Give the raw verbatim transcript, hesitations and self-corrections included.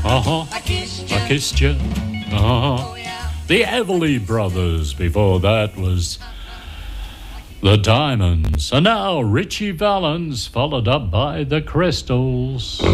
Uh-huh. I kissed you. I kissed you. Uh-huh. Oh, yeah. The Everly Brothers. Before that was the Diamonds. And now Richie Valens, followed up by the Crystals.